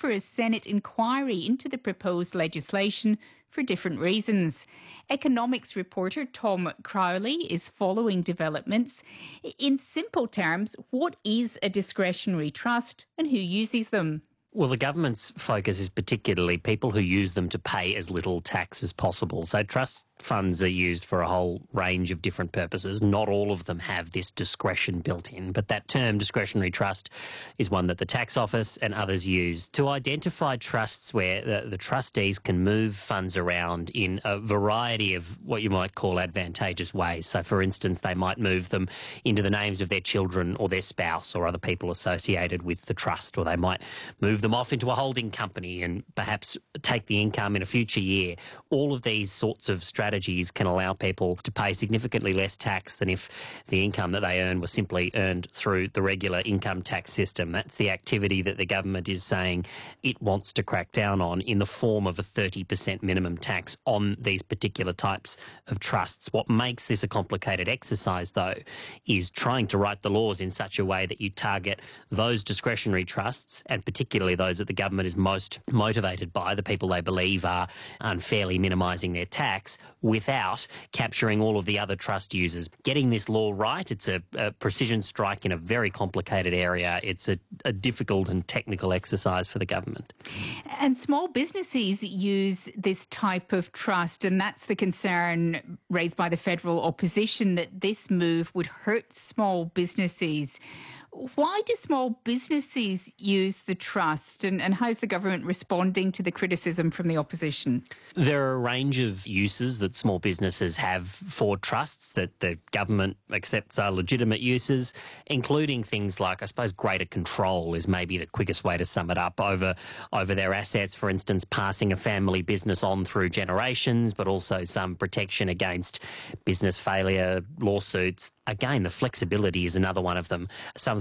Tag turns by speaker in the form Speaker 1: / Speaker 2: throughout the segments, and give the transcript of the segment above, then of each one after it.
Speaker 1: for a Senate inquiry into the proposed legislation for different reasons. Economics reporter Tom Crowley is following developments. In simple terms, what is a discretionary trust and who uses them?
Speaker 2: Well, the government's focus is particularly people who use them to pay as little tax as possible. So trust funds are used for a whole range of different purposes. Not all of them have this discretion built in, but that term discretionary trust is one that the tax office and others use to identify trusts where the trustees can move funds around in a variety of what you might call advantageous ways. So, for instance, they might move them into the names of their children or their spouse or other people associated with the trust, or they might move them off into a holding company and perhaps take the income in a future year. All of these sorts of strategies can allow people to pay significantly less tax than if the income that they earn was simply earned through the regular income tax system. That's the activity that the government is saying it wants to crack down on in the form of a 30% minimum tax on these particular types of trusts. What makes this a complicated exercise, though, is trying to write the laws in such a way that you target those discretionary trusts, and particularly those that the government is most motivated by, the people they believe are unfairly minimising their tax, without capturing all of the other trust users. Getting this law right, it's a precision strike in a very complicated area. It's a difficult and technical exercise for the government.
Speaker 1: And small businesses use this type of trust, and that's the concern raised by the federal opposition, that this move would hurt small businesses. Why do small businesses use the trust, and how's the government responding to the criticism from the opposition?
Speaker 2: There are a range of uses that small businesses have for trusts that the government accepts are legitimate uses, including things like, I suppose, greater control is maybe the quickest way to sum it up, over their assets, for instance, passing a family business on through generations, but also some protection against business failure, lawsuits. Again, the flexibility is another one of them. Some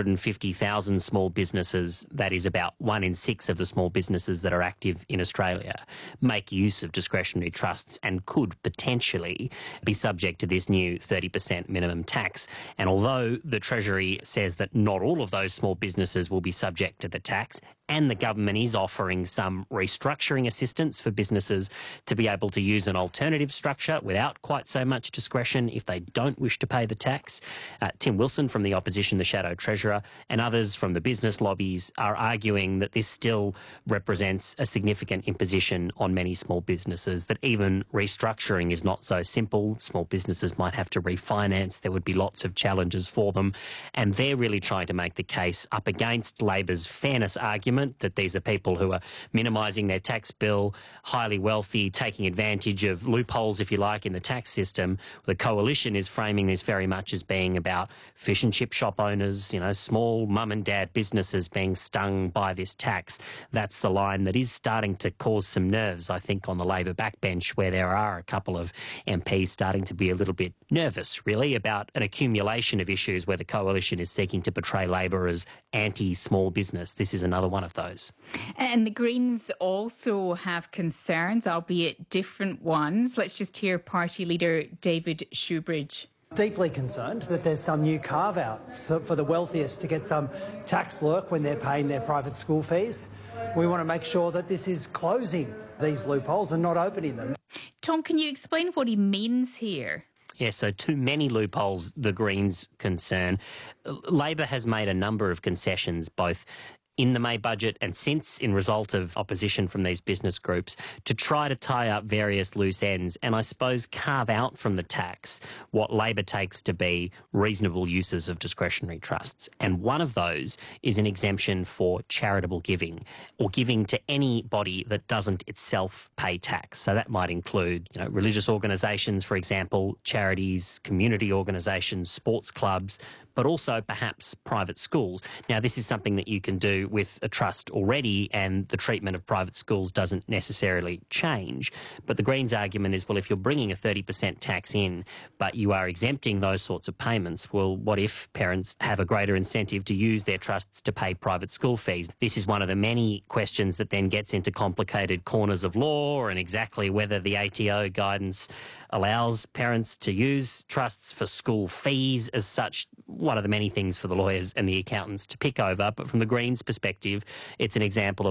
Speaker 2: 350,000 small businesses, that is about 1 in 6 of the small businesses that are active in Australia, make use of discretionary trusts and could potentially be subject to this new 30% minimum tax. And although the Treasury says that not all of those small businesses will be subject to the tax, and the government is offering some restructuring assistance for businesses to be able to use an alternative structure without quite so much discretion if they don't wish to pay the tax. Tim Wilson from the opposition, the Shadow Treasurer, and others from the business lobbies are arguing that this still represents a significant imposition on many small businesses, that even restructuring is not so simple. Small businesses might have to refinance. There would be lots of challenges for them. And they're really trying to make the case up against Labor's fairness argument that these are people who are minimising their tax bill, highly wealthy, taking advantage of loopholes, if you like, in the tax system. The Coalition is framing this very much as being about fish and chip shop owners, small mum and dad businesses being stung by this tax. That's the line that is starting to cause some nerves, I think, on the Labor backbench, where there are a couple of MPs starting to be a little bit nervous, really, about an accumulation of issues where the Coalition is seeking to portray Labor as anti-small business. This is another one of those.
Speaker 1: And the Greens also have concerns, albeit different ones. Let's just hear Party Leader David Shoebridge.
Speaker 3: Deeply concerned that there's some new carve-out for the wealthiest to get some tax lurk when they're paying their private school fees. We want to make sure that this is closing these loopholes and not opening them.
Speaker 1: Tom, can you explain what he means here?
Speaker 2: Yeah, so too many loopholes, the Greens' concern. Labor has made a number of concessions, both in the May budget and since, in result of opposition from these business groups, to try to tie up various loose ends and, I suppose, carve out from the tax what Labor takes to be reasonable uses of discretionary trusts. And one of those is an exemption for charitable giving, or giving to any body that doesn't itself pay tax. So that might include, religious organisations, for example, charities, community organisations, sports clubs, but also perhaps private schools. Now, this is something that you can do with a trust already, and the treatment of private schools doesn't necessarily change. But the Greens' argument is, well, if you're bringing a 30% tax in, but you are exempting those sorts of payments, well, what if parents have a greater incentive to use their trusts to pay private school fees? This is one of the many questions that then gets into complicated corners of law, and exactly whether the ATO guidance allows parents to use trusts for school fees as such. One of the many things for the lawyers and the accountants to pick over, but from the Greens' perspective, it's an example of